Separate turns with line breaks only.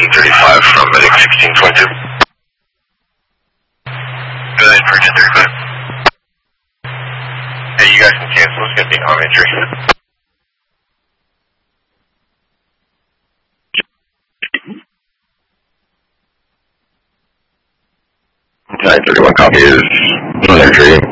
1035 from Medic 1622. Go ahead for 1035. Hey, you guys can cancel. It's going to be non-entry. 931 copy is non-entry.